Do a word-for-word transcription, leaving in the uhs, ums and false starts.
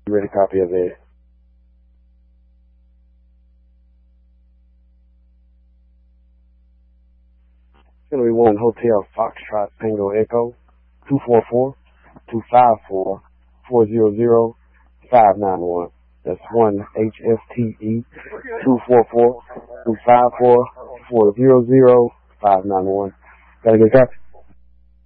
ready copy of it. It's going to be one Hotel Foxtrot Tango Echo, two four four, two five four, four zero zero, five nine one. That's one H F T E, two four four, two five four, four zero zero, five nine one. Got a good copy?